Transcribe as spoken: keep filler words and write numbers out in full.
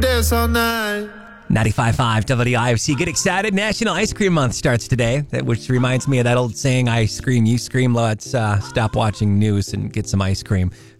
dance all night. ninety-five point five W I F C. Get excited. National Ice Cream Month starts today, that- which reminds me of that old saying, I scream, you scream. Let's uh, stop watching news and get some ice cream.